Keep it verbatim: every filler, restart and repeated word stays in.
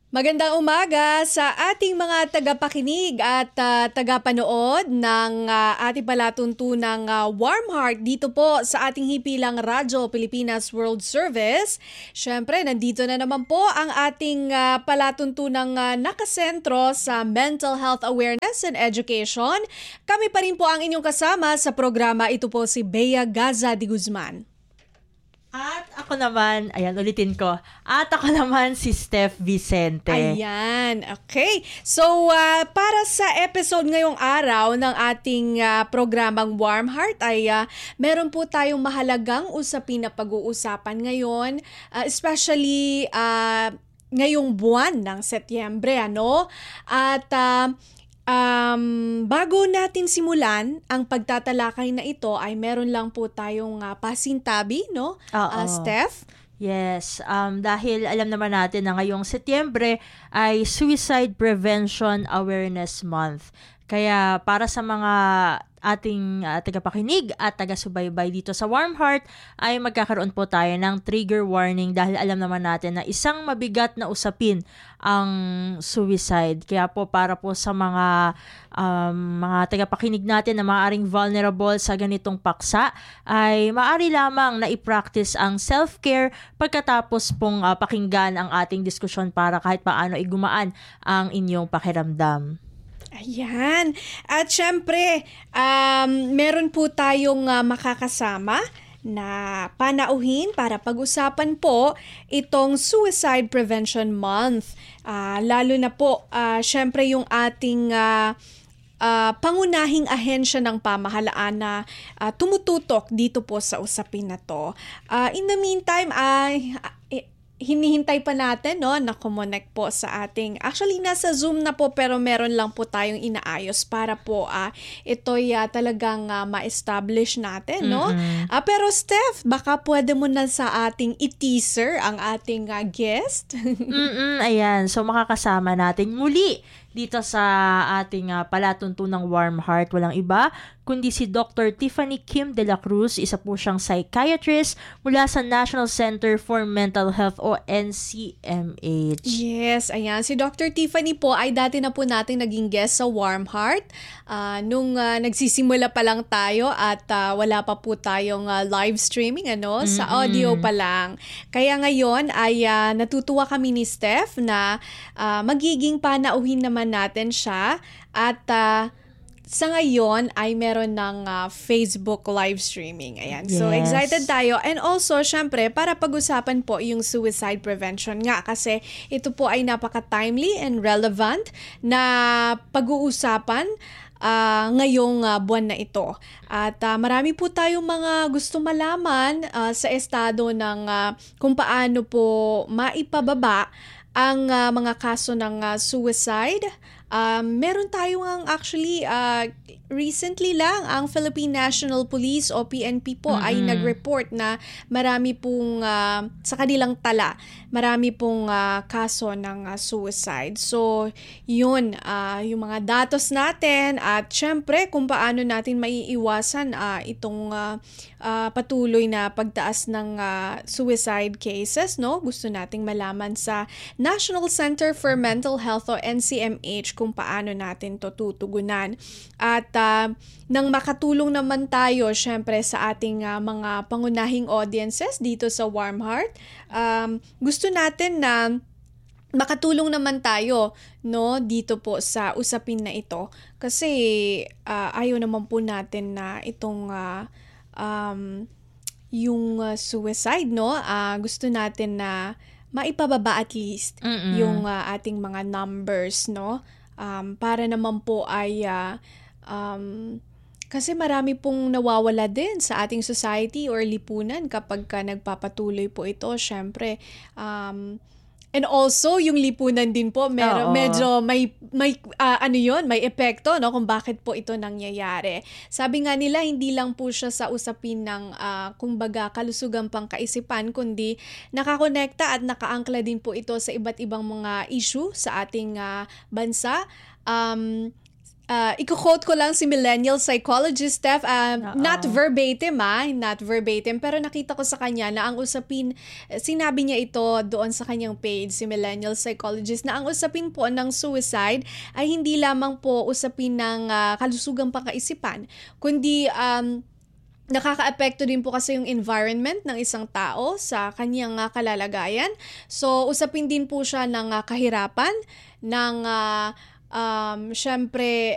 Magandang umaga sa ating mga tagapakinig at ah, tagapanood ng ah, ating palatuntunang ah, Warm Heart dito po sa ating hipilang Radyo Pilipinas World Service. Siyempre, nandito na naman po ang ating ah, palatuntunang ah, nakasentro sa Mental Health Awareness and Education. Kami pa rin po ang inyong kasama sa programa. Ito po si Bea Gaza de Guzman. At ako naman, ayan, ulitin ko. At ako naman si Steph Vicente. Ayan, okay. So, uh, para sa episode ngayong araw ng ating uh, programang Warm Heart ay uh, meron po tayong mahalagang usapin na pag-uusapan ngayon, uh, especially uh, ngayong buwan ng Setyembre, ano? At uh, Um, bago natin simulan ang pagtatalakay na ito ay meron lang po tayong uh, pasintabi, no? Oo. Uh, Steph? Yes, um, dahil alam naman natin na ngayong Setyembre ay Suicide Prevention Awareness Month. Kaya para sa mga ating uh, tagapakinig at taga-subaybay dito sa Warm Heart ay magkakaroon po tayo ng trigger warning dahil alam naman natin na isang mabigat na usapin ang suicide. Kaya po para po sa mga um, mga tagapakinig natin na maaaring vulnerable sa ganitong paksa ay maaari lamang na i-practice ang self-care pagkatapos pong uh, pakinggan ang ating diskusyon para kahit paano igumaan ang inyong pakiramdam. Ayan. At syempre, um, meron po tayong uh, makakasama na panauhin para pag-usapan po itong Suicide Prevention Month. Uh, lalo na po, uh, syempre yung ating uh, uh, pangunahing ahensya ng pamahalaan na uh, tumututok dito po sa usapin na to. Uh, in the meantime, ay... Uh, hinihintay pa natin no na kumonek po sa ating, actually nasa Zoom na po pero meron lang po tayong inaayos para po uh, ito'y uh, talagang uh, ma-establish natin, no? Mm-hmm. Uh, pero Steph, baka pwede mo na sa ating i-teaser ang ating uh, guest. Mm-mm, ayan, so makakasama natin muli dito sa ating uh, palatuntunang Warm Heart, walang iba kundi si Doctor Tiffany Kim de la Cruz. Isa po siyang psychiatrist mula sa National Center for Mental Health o N C M H. Yes, ayan. Si Doctor Tiffany po ay dati na po nating naging guest sa Warm Heart. Uh, nung uh, nagsisimula pa lang tayo at uh, wala pa po tayong uh, live streaming, ano, mm-hmm. sa audio pa lang. Kaya ngayon ay uh, natutuwa kami ni Steph na uh, magiging panauhin naman natin siya at uh, sa ngayon ay meron ng uh, Facebook live streaming. Ayan. Yes. So excited tayo. And also, syempre, para pag-usapan po yung suicide prevention nga kasi ito po ay napaka-timely and relevant na pag-uusapan uh, ngayong uh, buwan na ito. At uh, marami po tayong mga gusto malaman uh, sa estado ng uh, kung paano po maipababa ang uh, mga kaso ng uh, suicide. Um, meron tayong actually uh, recently lang ang Philippine National Police o P N P po mm-hmm. ay nag-report na marami pong uh, sa kanilang tala marami pong uh, kaso ng uh, suicide. So yun uh, yung mga datos natin at syempre kung paano natin maiiwasan uh, itong uh, uh, patuloy na pagtaas ng uh, suicide cases, no? Gusto nating malaman sa National Center for Mental Health o N C M H kung paano natin to tutugunan. At uh, nang makatulong naman tayo syempre sa ating uh, mga pangunahing audiences dito sa Warm Heart, um, gusto natin na makatulong naman tayo no dito po sa usapin na ito kasi uh, ayaw naman po natin na itong uh, um, yung uh, suicide, no? Uh, gusto natin na maipababa at least Mm-mm. yung uh, ating mga numbers, no? Um, para naman po ay uh, um, kasi marami pong nawawala din sa ating society or lipunan kapag ka nagpapatuloy po ito. Syempre, um, and also yung lipunan din po mer- medyo may may uh, ano yon may epekto no kung bakit po ito nangyayari. Sabi nga nila hindi lang po siya sa usapin ng uh, kumbaga kalusugang pangkaisipan kundi nakakonekta at nakaangkla din po ito sa iba't ibang mga issue sa ating uh, bansa. Um Uh, iko-quote ko lang si millennial psychologist Steph, um, Oo. not verbatim ah, not verbatim, pero nakita ko sa kanya na ang usapin, sinabi niya ito doon sa kanyang page, si millennial psychologist, na ang usapin po ng suicide ay hindi lamang po usapin ng uh, kalusugang pangkaisipan, kundi um, nakakaapekto din po kasi yung environment ng isang tao sa kanyang uh, kalalagayan. So, usapin din po siya ng uh, kahirapan, ng uh, um, syempre